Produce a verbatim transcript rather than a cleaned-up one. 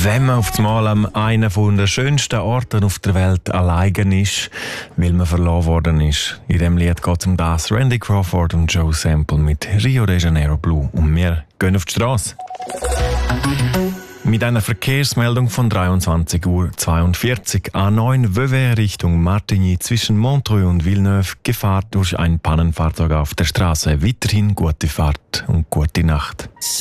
Wenn man auf einmal an einem der schönsten Orte auf der Welt allein ist, weil man verloren worden ist. In diesem Lied geht es um das. Randy Crawford und Joe Sample mit Rio de Janeiro Blue. Und wir gehen auf die Straße. Mit einer Verkehrsmeldung von dreiundzwanzig Uhr zweiundvierzig A neun Vevey Richtung Martigny zwischen Montreux und Villeneuve Gefahr durch ein Pannenfahrzeug auf der Straße. Weiterhin gute Fahrt und gute Nacht.